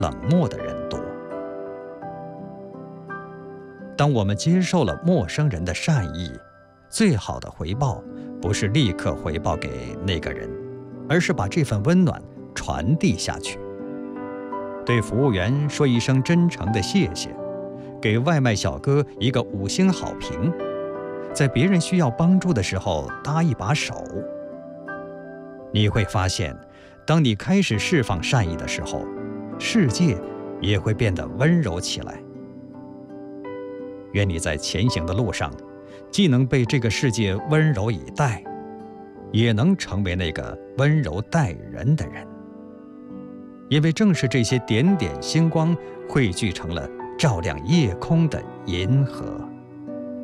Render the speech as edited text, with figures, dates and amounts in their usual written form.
冷漠的人多。当我们接受了陌生人的善意，最好的回报不是立刻回报给那个人，而是把这份温暖传递下去。对服务员说一声真诚的谢谢，给外卖小哥一个5星好评，在别人需要帮助的时候搭一把手。你会发现，当你开始释放善意的时候，世界也会变得温柔起来。愿你在前行的路上，既能被这个世界温柔以待，也能成为那个温柔待人的人。因为正是这些点点星光汇聚成了照亮夜空的银河。